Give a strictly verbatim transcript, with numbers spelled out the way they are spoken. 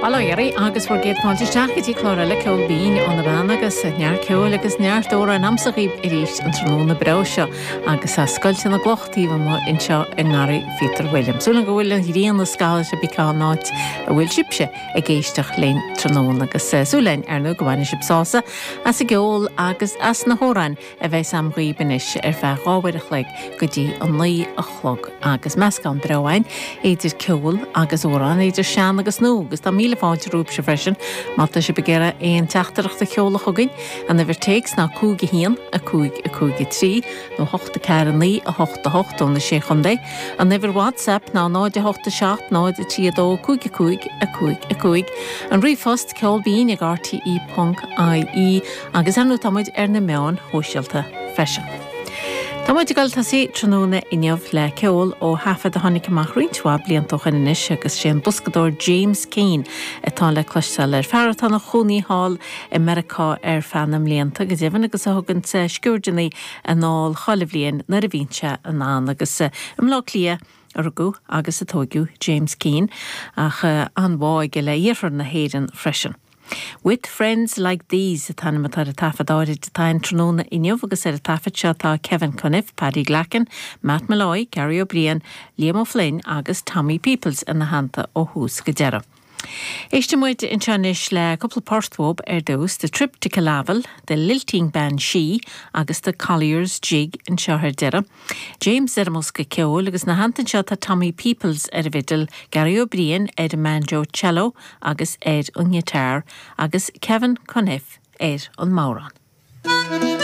Balairí agus bhór géad fáilte teachchatí chlóra le ceol bín ón na bhean agus near ceol agus neartóra an amsaghíb i ríist an tróna breo agus a scoilte na glochtaí bh inseo in ngari Peter Williams. Súna go bhfuil an híon na scáil se bicá náit a bhfuil sibse a géisteach lein tróna agus súlein ar nó gohhaine sibsása as a geol agus as na hórain a bheith samghíbanis ar bheith gáhaireach le go dtí an naí a chlog agus meascán brehain éidir ceol agus órán éidir sean agus nó agus tá míle fáilte rúb se freisin mata se begéire éon teachtarachta cheola chugain an na bhir takes ná cúga hían a cúig a cúga trí nó hochta cearan ní a hochta hocht ón na sé chundé an na bhir WhatsApp ná náid a hochta seacht náid a tí a dó cúig a cúig a cúig a cúig an rifost ceol bín ag r t e dot i e agus anú táid ar na meán hóisialta freisin. Táid galta sí tróna inneamh le ceol ó hafad a tháinig amach rintá blianttach in inis agus sé an buscador James Keane atá le cloisteáil ar fearrata na Chonaí Hall i Mericá ar fannam blianta go dtéhann agus a thugann sa sciúrdenaí a náil cholamh na a bhínse an án agus im lá lia argu agus a tógiú James Keane ach an bháige le dhéarfar na héireann freisin. With friends like these, a tanna matar a tafadáir de tain tróna inniuh agus ar a tafad seo tá Kevin Cuniff, Paddy Glacken, Matt Malloy, Gary O'Brien, Liam O'Flynn agus Tommy Peoples in na hananta ó hús go deara. Éiste muid in seanis le couple porthwób ar dós the Trip to Calavel, the Lilting Band She agus the Colliers Jig in seothar deara. James Zermos go ceol agus na hantan seo tá Tommy Peoples ar vidal, Gary O'Brien ar banjo cello agus ar an guitar agus Kevin Cuniff ar an mauran.